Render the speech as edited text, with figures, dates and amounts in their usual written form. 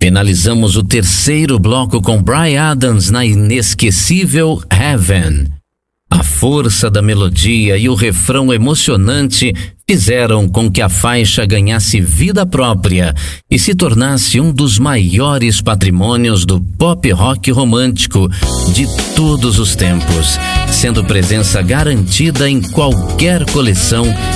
Finalizamos o terceiro bloco com Bryan Adams na inesquecível Heaven. A força da melodia e o refrão emocionante fizeram com que a faixa ganhasse vida própria e se tornasse um dos maiores patrimônios do pop rock romântico de todos os tempos, sendo presença garantida em qualquer coleção